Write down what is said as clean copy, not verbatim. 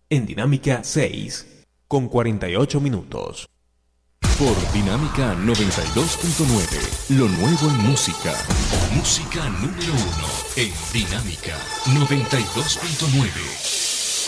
en Dinámica 6, con 48 minutos. Por Dinámica 92.9, lo nuevo en música. Música número 1 en Dinámica 92.9.